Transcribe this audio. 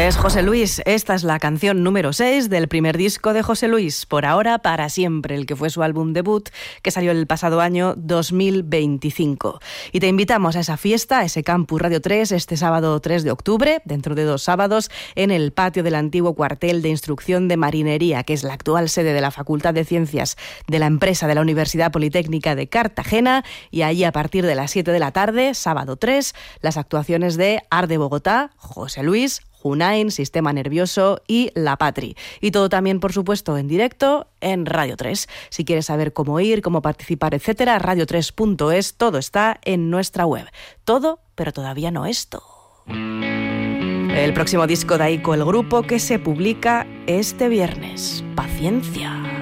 Es José Luis. Esta es la canción número 6 del primer disco de José Luis, Por ahora, para siempre, el que fue su álbum debut, que salió el pasado año 2025. Y te invitamos a esa fiesta, a ese Campus Radio 3, este sábado 3 de octubre, dentro de 2 sábados, en el patio del antiguo cuartel de instrucción de marinería, que es la actual sede de la Facultad de Ciencias de la empresa de la Universidad Politécnica de Cartagena. Y allí, a partir de las 7 de la tarde, sábado 3, las actuaciones de Art de Bogotá, José Luis, Junain, Sistema Nervioso y La Patri. Y todo también, por supuesto, en directo en Radio 3. Si quieres saber cómo ir, cómo participar, etcétera, radio3.es, todo está en nuestra web. Todo, pero todavía no esto. El próximo disco de Aiko, el grupo, que se publica este viernes. Paciencia.